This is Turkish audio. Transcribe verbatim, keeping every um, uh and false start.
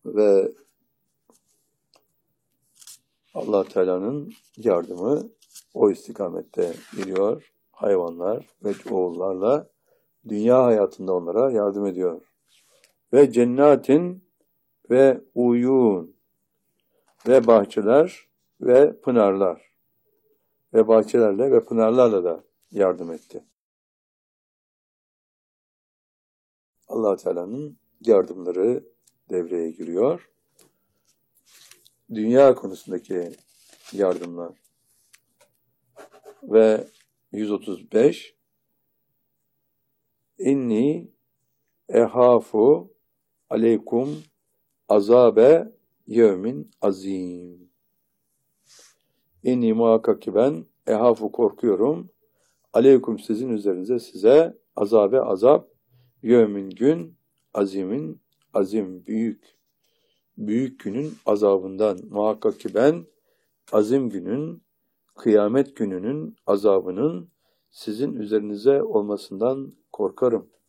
Ve Allah Teala'nın yardımı o istikamette geliyor. Hayvanlar ve oğullarla dünya hayatında onlara yardım ediyor. Ve cennetin ve uyun ve bahçeler ve pınarlar ve bahçelerle ve pınarlarla da yardım etti. Allah Teala'nın yardımları devreye giriyor. Dünya konusundaki yardımlar. Ve yüz otuz beş İnni ehafu aleykum azabe yevmin azim. İnni muhakkak ki ben ehafu korkuyorum. Aleykum sizin üzerinize size azabe azap yevmin gün azimin azim büyük. Büyük günün azabından muhakkak ki ben azim günün kıyamet gününün azabının sizin üzerinize olmasından korkarım.